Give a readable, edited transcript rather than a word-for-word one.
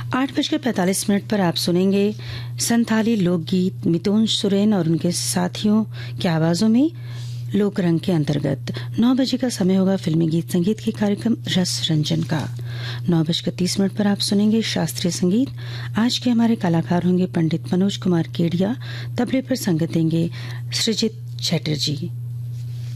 8:45 पर आप सुनेंगे संथाली लोकगीत मितुन सुरेन और उनके साथियों की आवाजों में लोक रंग के अंतर्गत। 9 बजे का समय होगा फिल्मी गीत संगीत के कार्यक्रम रस रंजन का। 9:30 पर आप सुनेंगे शास्त्रीय संगीत। आज के हमारे कलाकार होंगे पंडित मनोज कुमार केडिया, तबले पर संगत देंगे सृजित चैटर्जी।